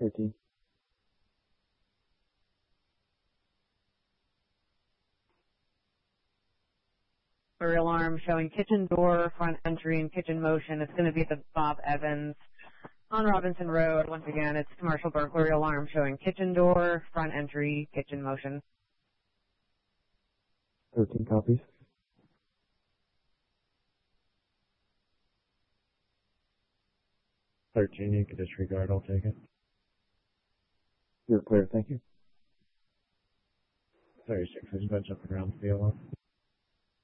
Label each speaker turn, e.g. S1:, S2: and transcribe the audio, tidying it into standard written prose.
S1: 13.
S2: Burglary alarm showing kitchen door, front entry, and kitchen motion. It's going to be the Bob Evans on Robinson Road. Once again, it's commercial burglary alarm showing kitchen door, front entry, kitchen motion.
S1: 13 copies.
S3: 13, you can disregard, I'll take it.
S1: You're clear, thank you.
S3: 36, there's a bunch up around the alarm.